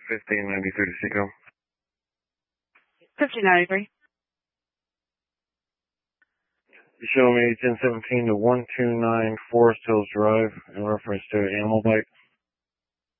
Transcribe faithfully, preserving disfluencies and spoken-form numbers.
fifteen ninety-three to Seco. fifteen ninety-three. You show me ten seventeen to one two nine Forest Hills Drive in reference to Animal Bite.